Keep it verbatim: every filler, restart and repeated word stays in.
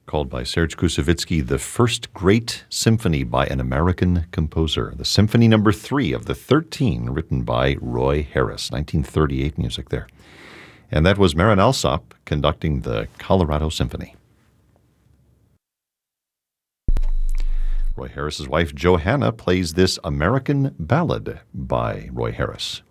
called by Serge Koussevitzky the first great symphony by an American composer. The Symphony Number Three of the thirteen, written by Roy Harris, nineteen thirty-eight music there. And that was Marin Alsop conducting the Colorado Symphony. Roy Harris's wife, Johanna, plays this American Ballad by Roy Harris.